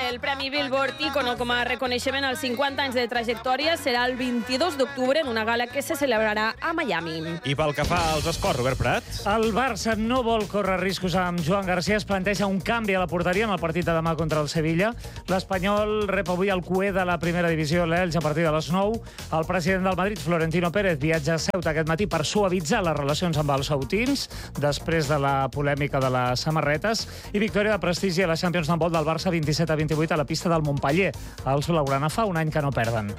el Premi Billboard Icono com a reconeixement als 50 anys de trajectòria serà el 22 d'octubre en una gala que se celebrarà a Miami. I pel que fa als esports, Robert Prat? El Barça no vol córrer riscos amb Joan García. Es planteja un canvi a la porteria en el partit de demà contra el Sevilla. L'Espanyol rep avui el cué de la primera divisió, l'Elx, a partir de les 9. El president del Madrid, Florentino Pérez, viatja a Ceuta aquest matí per suavitzar les relacions amb els sautins després de la polèmica de les samarretes. I victòria de prestigi a la Champions d'handbol del Barça 27-28 a la pista del Montpeller. Els blaugrana fa un any que no perden.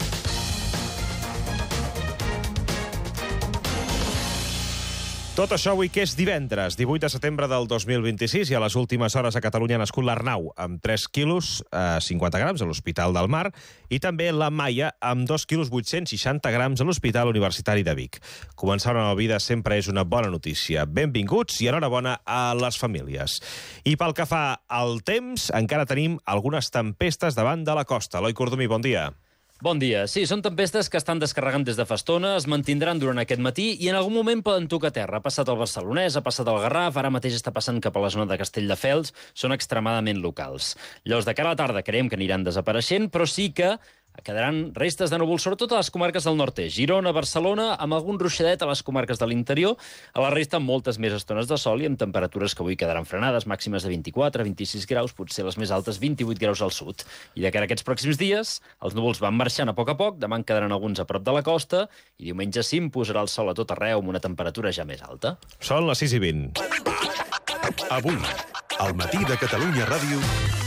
Tot això avui que és divendres, 18 de setembre del 2026, i a les últimes hores a Catalunya ha nascut l'Arnau, amb 3 quilos 50 grams a l'Hospital del Mar, i també la Maia, amb 2 quilos 860 grams a l'Hospital Universitari de Vic. Començar una nova vida sempre és una bona notícia. Benvinguts i enhorabona a les famílies. I pel que fa al temps, encara tenim algunes tempestes davant de la costa. Eloi Cordomí, bon dia. Bon dia. Sí, són tempestes que estan descarregant des de fa estona, es mantindran durant aquest matí i en algun moment poden tocar terra. Ha passat al Barcelonès, ha passat al Garraf, ara mateix està passant cap a la zona de Castelldefels, són extremadament locals. Llavors, de cara a la tarda creiem que aniran desapareixent, però sí que quedaran restes de núvols, sobretot a les comarques del nord-est. Girona, Barcelona, amb algun ruixadet a les comarques de l'interior. A la resta, moltes més estones de sol i amb temperatures que avui quedaran frenades, màximes de 24, 26 graus, potser les més altes 28 graus al sud. I de cara a aquests pròxims dies, els núvols van marxant a poc, demà en quedaran alguns a prop de la costa i diumenge s'imposarà el sol a tot arreu amb una temperatura ja més alta. Són les 6:20. Avui, al matí de Catalunya Ràdio.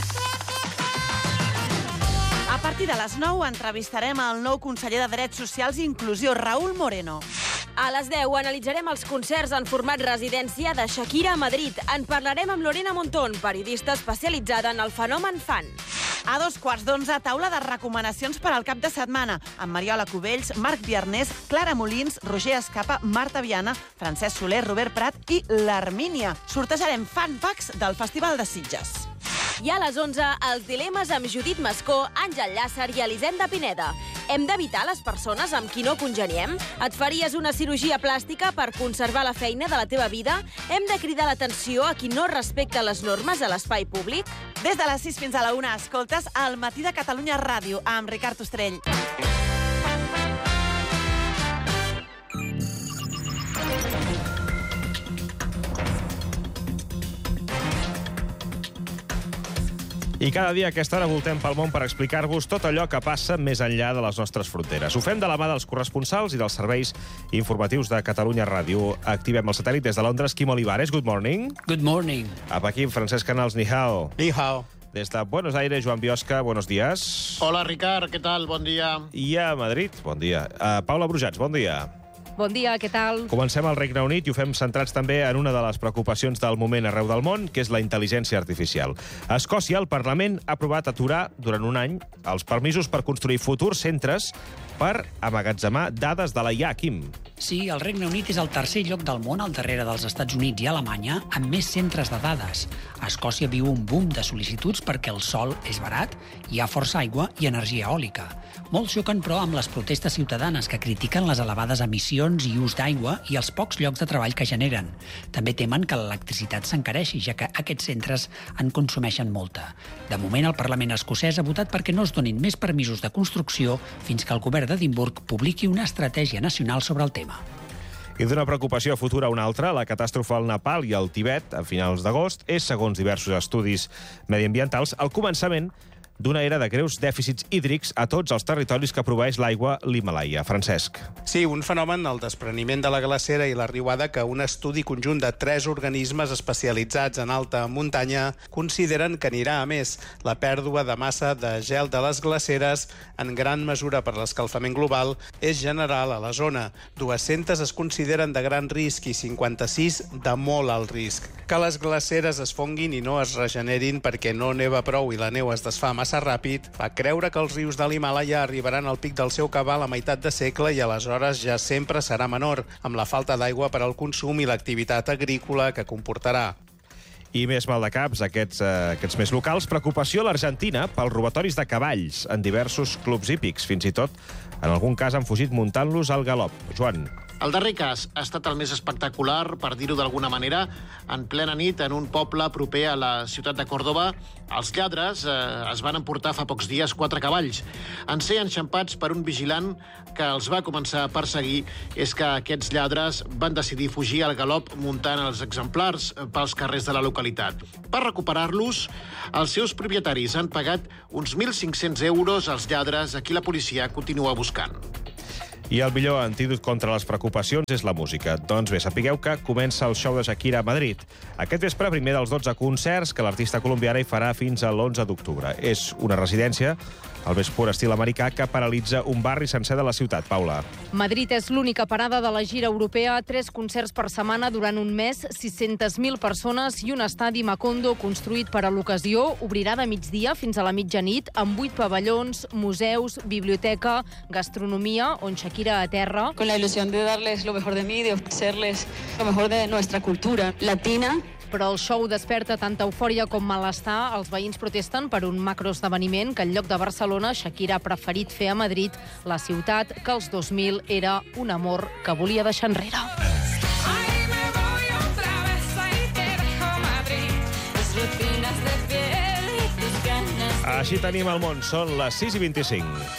A partir de les 9 entrevistarem el nou conseller de Drets Socials i Inclusió, Raúl Moreno. A les 10 analitzarem els concerts en format residència de Shakira a Madrid. En parlarem amb Lorena Montón, periodista especialitzada en el fenomen fan. A 11:15, taula de recomanacions per al cap de setmana, amb Mariola Cubells, Marc Viarnés, Clara Molins, Roger Escapa, Marta Viana, Francesc Soler, Robert Prat i l'Armínia. Sortejarem fan packs del Festival de Sitges. I a les 11, els dilemes amb Judit Mascó, Àngel Llàcer i Elisenda Pineda. Hem d'evitar les persones amb qui no congeniem? Et faries una cirurgia plàstica per conservar la feina de la teva vida? Hem de cridar l'atenció a qui no respecta les normes a l'espai públic? Des de les 6 fins a la 1 escoltes El matí de Catalunya Ràdio amb Ricard Ostrell. I cada dia a aquesta hora voltem pel món per explicar-vos tot allò que passa més enllà de les nostres fronteres. Ho fem de la mà dels corresponsals i dels serveis informatius de Catalunya Ràdio. Activem el satèl·lit des de Londres. Quim Olivares, good morning. Good morning. A Pequín, Francesc Canals, ni hao. Ni hao. Des de Buenos Aires, Joan Biosca, buenos días. Hola, Ricard, què tal? Bon dia. I a Madrid, bon dia. Paula Brujats, bon dia. Bon dia, què tal? Comencem al Regne Unit i ho fem centrats també en una de les preocupacions del moment arreu del món, que és la intel·ligència artificial. A Escòcia, el Parlament ha aprovat aturar durant un any els permisos per construir futurs centres per amagatzemar dades de la IA, Quim. Sí, el Regne Unit és el tercer lloc del món, al darrere dels Estats Units i Alemanya, amb més centres de dades. A Escòcia viu un boom de sol·licituds perquè el sol és barat, hi ha força aigua i energia eòlica. Molts xoquen, però, amb les protestes ciutadanes que critiquen les elevades emissions i ús d'aigua i els pocs llocs de treball que generen. També temen que l'electricitat s'encareixi, ja que aquests centres en consumeixen molta. De moment, el Parlament escocès ha votat perquè no es donin més permisos de construcció fins que el govern d'Edimburg publiqui una estratègia nacional sobre el tema. I d'una preocupació futura a una altra, la catàstrofe al Nepal i al Tibet a finals d'agost és, segons diversos estudis mediambientals, el començament d'una era de greus dèficits hídrics a tots els territoris que proveeix l'aigua l'Himàlaia. Francesc. Sí, un fenomen, el despreniment de la glacera i la riuada, que un estudi conjunt de 3 organismes especialitzats en alta muntanya consideren que anirà a més. La pèrdua de massa de gel de les glaceres, en gran mesura per l'escalfament global, és general a la zona. 200 es consideren de gran risc i 56 de molt alt risc. Que les glaceres es fonguin i no es regenerin perquè no neva prou i la neu es desfà massa ràpid, fa creure que els rius de l'Himàlaia arribaran al pic del seu cabal a meitat de segle i aleshores ja sempre serà menor, amb la falta d'aigua per al consum i l'activitat agrícola que comportarà. I més mal de caps, aquests més locals. Preocupació a l'Argentina pels robatoris de cavalls en diversos clubs hípics. Fins i tot, en algun cas, han fugit muntant-los al galop. Joan. El darrer cas ha estat el més espectacular, per dir-ho d'alguna manera, en plena nit en un poble proper a la ciutat de Còrdova. Els lladres es van emportar fa pocs dies 4 cavalls. En ser enxampats per un vigilant que els va començar a perseguir, és que aquests lladres van decidir fugir al galop muntant els exemplars pels carrers de la localitat. Per recuperar-los, els seus propietaris han pagat uns 1.500 euros als lladres, a qui la policia continua buscant. I el millor antídot contra les preocupacions és la música. Doncs bé, sapigueu que comença el show de Shakira a Madrid. Aquest vespre, primer dels 12 concerts que l'artista colombiana hi farà fins a l'11 d'octubre. És una residència al més pur estil americà que paralitza un barri sencer de la ciutat. Paula. Madrid és l'única parada de la gira europea. 3 concerts per setmana durant un mes, 600.000 persones i un estadi Macondo construït per a l'ocasió. Obrirà de migdia fins a la mitjanit amb 8 pavellons, museus, biblioteca, gastronomia, on Shakira aterra. Con la ilusión de darles lo mejor de mí, de ofrecerles lo mejor de nuestra cultura latina. Però el show desperta tanta eufòria com malestar. Els veïns protesten per un macroesdeveniment que en lloc de Barcelona, Shakira ha preferit fer a Madrid, la ciutat que als 2000 era un amor que volia deixar enrere. Així tenim el món. Són les 6:25.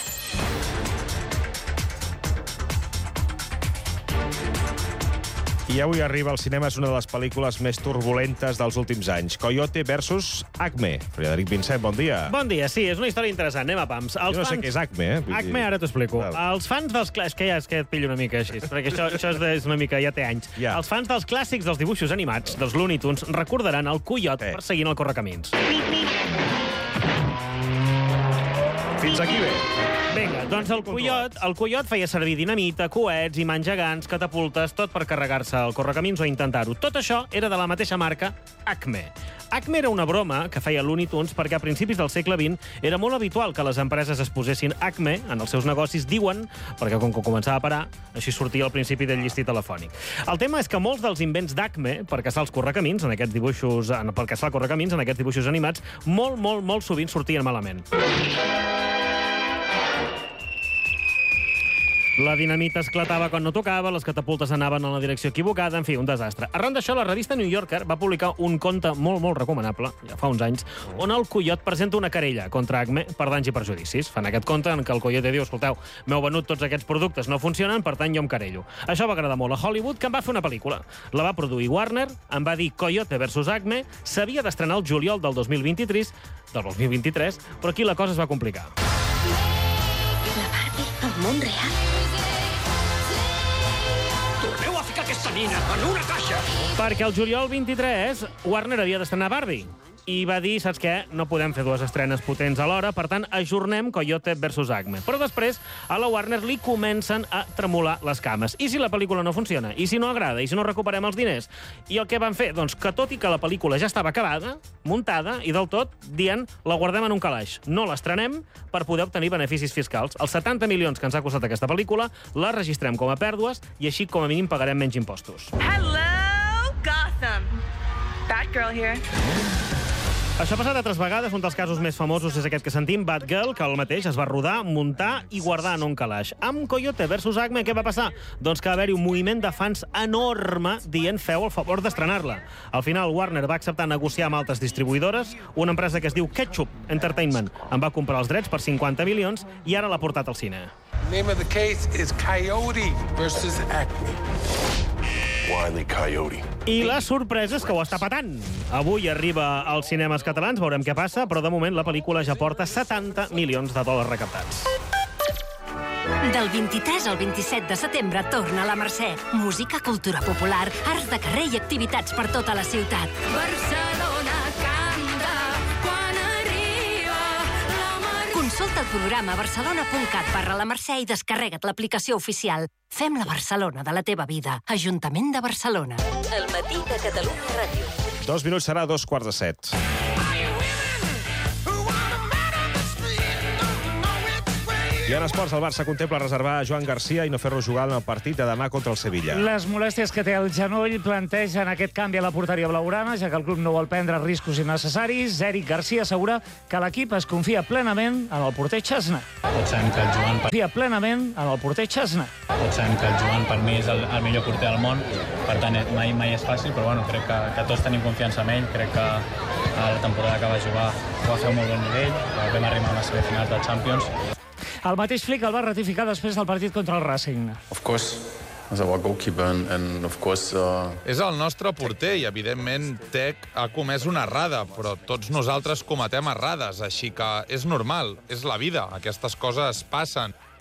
I avui arriba als cinemes una de les pel·lícules més turbulentes dels últims anys. Coyote versus Acme. Frederic Vincent, bon dia. Bon dia, sí, és una història interessant. Anem a pams. Jo no sé què és Acme, Acme, ara t'ho explico. Els fans dels... És que et pillo una mica així, perquè això és una mica... Ja té anys. Ja. Els fans dels clàssics dels dibuixos animats, dels Looney Tunes, recordaran el Coiot perseguint el correcamins. Fins aquí bé. Vinga, doncs el Coiot feia servir dinamita, coets, imants gegants, catapultes, tot per carregar-se el correcamins o intentar-ho. Tot això era de la mateixa marca Acme. Acme era una broma que feia Looney Tunes perquè a principis del segle XX era molt habitual que les empreses es posessin Acme en els seus negocis, diuen, perquè com que començava a parar, així sortia al principi del llistí telefònic. El tema és que molts dels invents d'Acme per caçar els correcamins en aquests dibuixos, animats, molt sovint sortien malament. La dinamita esclatava quan no tocava, les catapultes anaven en la direcció equivocada, en fi, un desastre. Arran d'això, la revista New Yorker va publicar un conte molt recomanable, ja fa uns anys, on el Coiot presenta una querella contra Acme per danys i perjudicis. Fan aquest conte en què el Coyote diu, escolteu, m'heu venut tots aquests productes, no funcionen, per tant jo em querello. Això va agradar molt a Hollywood, que en va fer una pel·lícula. La va produir Warner, en va dir Coyote versus Acme, s'havia d'estrenar el juliol del 2023, però aquí la cosa es va complicar. La Barbie al món real. Torneu a ficar aquesta nina en una caixa! Perquè el juliol 23 Warner havia d'estrenar Barbie. I va dir, saps què? No podem fer dues estrenes potents alhora, per tant, ajornem Coyote versus Acme. Però després, a la Warner li comencen a tremolar les cames. I si la pel·lícula no funciona? I si no agrada? I si no recuperem els diners? I el que van fer? Doncs que tot i que la pel·lícula ja estava acabada, muntada, i del tot, dient, la guardem en un calaix. No l'estrenem per poder obtenir beneficis fiscals. Els 70 milions que ens ha costat aquesta pel·lícula la registrem com a pèrdues i així, com a mínim, pagarem menys impostos. Hello, Gotham. Batgirl here. Això ha passat altres vegades. Un dels casos més famosos és aquest que sentim, Batgirl, que el mateix es va rodar, muntar i guardar en un calaix. Amb Coyote versus Acme, què va passar? Doncs que va haver-hi un moviment de fans enorme dient feu el favor d'estrenar-la. Al final, Warner va acceptar negociar amb altres distribuïdores. Una empresa que es diu Ketchup Entertainment en va comprar els drets per 50 milions i ara l'ha portat al cine. Name of the case is Coyote versus Acme. Wile E. Coyote. I la sorpresa és que ho està patant. Avui arriba als cinemes catalans, veurem què passa, però de moment la pel·lícula ja porta 70 milions de dòlars recaptats. Del 23 al 27 de setembre torna a la Mercè. Música, cultura popular, arts de carrer i activitats per tota la ciutat. Barcelona canta quan arriba la Mercè. Consulta el programa barcelona.cat/la Mercè i descarrega't l'aplicació oficial. Fem la Barcelona de la teva vida. Ajuntament de Barcelona. El matí de Catalunya Ràdio. 2 minuts serà 2:45. I I en esports, el Barça contempla reservar a Joan Garcia i no fer-lo jugar en el partit de demà contra el Sevilla. Les molèsties que té el genoll plantegen aquest canvi a la porteria blaugrana, ja que el club no vol prendre riscos innecessaris. Eric Garcia assegura que l'equip es confia plenament en el porter Chesney. Tots sabem que el Joan per mi és el millor porter del món, per tant mai és fàcil, però bueno, crec que tots tenim confiança en ell, crec que la temporada que va jugar ho va fer a un molt bon nivell, vam arribar a les semifinals del Champions. El mateix Flick el va ratificar després del partit contra el Racing. Of course. És el nostre porter i, evidentment, Tec ha comès una errada, però tots nosaltres cometem errades, així que és normal, és la vida, aquestes coses passen.